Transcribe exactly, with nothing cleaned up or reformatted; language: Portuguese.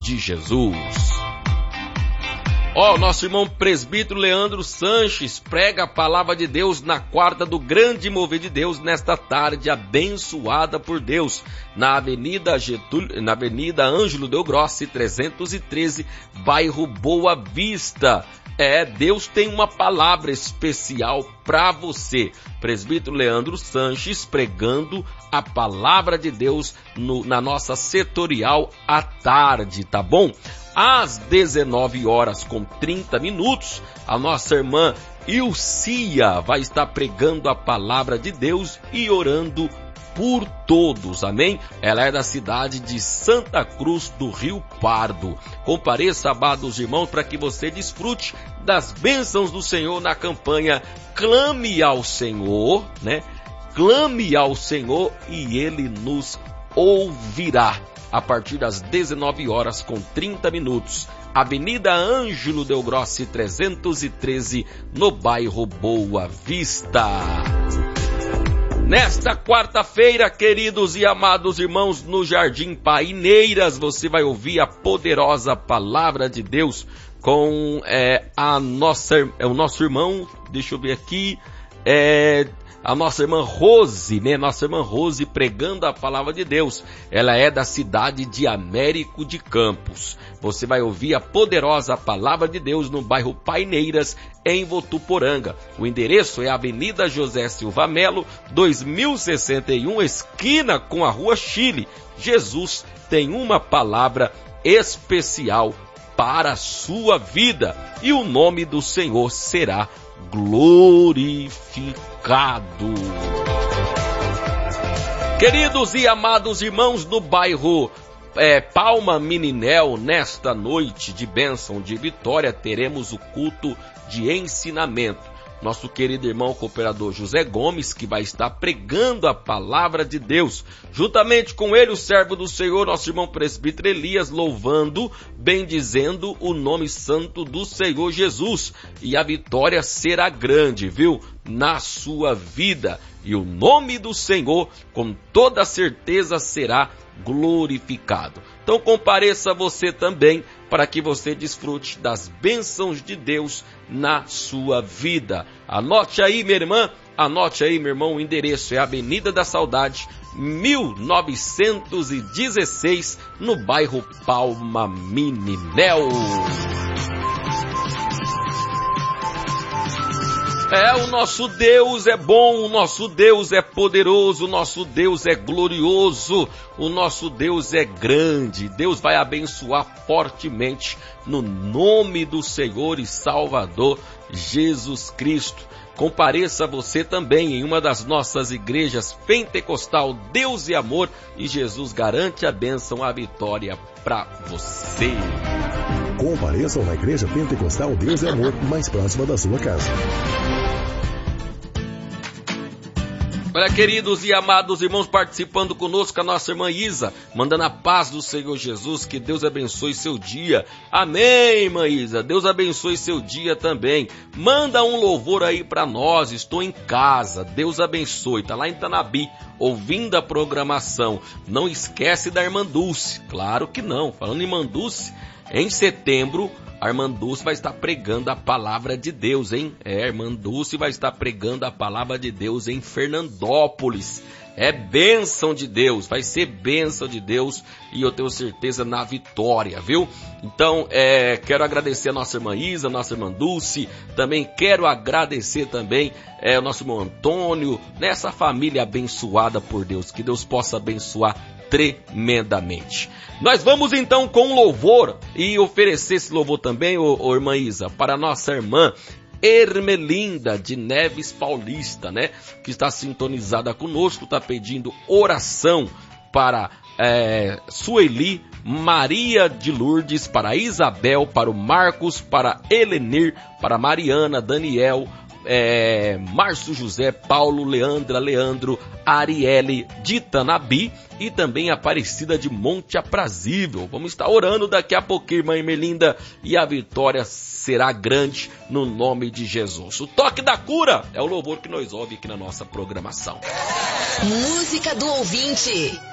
de Jesus. Ó, oh, nosso irmão presbítero Leandro Sanches prega a palavra de Deus na quarta do Grande Mover de Deus, nesta tarde abençoada por Deus, na Avenida Getúlio, na Avenida Ângelo Del Grossi, trezentos e treze, bairro Boa Vista. É, Deus tem uma palavra especial para você. Presbítero Leandro Sanches pregando a palavra de Deus no, na nossa setorial à tarde, tá bom? Às dezenove horas com trinta minutos, a nossa irmã Ilcia vai estar pregando a palavra de Deus e orando por todos, amém? Ela é da cidade de Santa Cruz do Rio Pardo. Compareça, amados irmãos, para que você desfrute das bênçãos do Senhor na campanha Clame ao Senhor, né? Clame ao Senhor e Ele nos ouvirá. A partir das dezenove horas com trinta minutos, Avenida Ângelo Del Grossi, trezentos e treze, no bairro Boa Vista. Nesta quarta-feira, queridos e amados irmãos, no Jardim Paineiras, você vai ouvir a poderosa palavra de Deus com é, a nossa, é, o nosso irmão, deixa eu ver aqui, é... a nossa irmã Rose, né? Nossa irmã Rose pregando a palavra de Deus. Ela é da cidade de Américo de Campos. Você vai ouvir a poderosa palavra de Deus no bairro Paineiras, em Votuporanga. O endereço é Avenida José Silva Melo, dois mil e sessenta e um, esquina com a Rua Chile. Jesus tem uma palavra especial para a sua vida e o nome do Senhor será glorificado. Queridos e amados irmãos, no bairro é, Palma Meninel, nesta noite de bênção, de vitória, teremos o culto de ensinamento. Nosso querido irmão cooperador José Gomes, que vai estar pregando a palavra de Deus. Juntamente com ele, o servo do Senhor, nosso irmão presbítero Elias, louvando, bendizendo o nome santo do Senhor Jesus. E a vitória será grande, viu? Na sua vida. E o nome do Senhor, com toda certeza, será glorificado. Então compareça você também, para que você desfrute das bênçãos de Deus na sua vida. Anote aí, minha irmã, anote aí, meu irmão, o endereço é Avenida da Saudade, mil novecentos e dezesseis, no bairro Palma Meninel. É, o nosso Deus é bom, o nosso Deus é poderoso, o nosso Deus é glorioso, o nosso Deus é grande. Deus vai abençoar fortemente no nome do Senhor e Salvador Jesus Cristo. Compareça você também em uma das nossas igrejas pentecostal Deus e Amor, e Jesus garante a bênção, a vitória para você. Compareçam na igreja pentecostal Deus e Amor, mais próxima da sua casa. Olha, queridos e amados irmãos, participando conosco, a nossa irmã Isa, mandando a paz do Senhor Jesus, que Deus abençoe seu dia. Amém, irmã Isa, Deus abençoe seu dia também. Manda um louvor aí para nós, estou em casa, Deus abençoe. Tá lá em Tanabi, ouvindo a programação. Não esquece da irmã Dulce, claro que não. Falando em irmã Dulce, em setembro, a irmã Dulce vai estar pregando a palavra de Deus, hein? É, a irmã Dulce vai estar pregando a palavra de Deus em Fernandópolis. É bênção de Deus, vai ser bênção de Deus, e eu tenho certeza na vitória, viu? Então, é, quero agradecer a nossa irmã Isa, a nossa irmã Dulce, também quero agradecer também é, o nosso irmão Antônio, nessa família abençoada por Deus, que Deus possa abençoar tremendamente. Nós vamos então com louvor e oferecer esse louvor também, ô, ô irmã Isa, para a nossa irmã Ermelinda de Neves Paulista, né? Que está sintonizada conosco, está pedindo oração para é, Sueli, Maria de Lourdes, para Isabel, para o Marcos, para Helenir, para Mariana, Daniel, É, Márcio José, Paulo, Leandra, Leandro, Arielle de Tanabi e também Aparecida de Monte Aprazível. Vamos estar orando daqui a pouquinho, irmã Ermelinda, e a vitória será grande no nome de Jesus. O toque da cura é o louvor que nós ouvimos aqui na nossa programação. Música do ouvinte.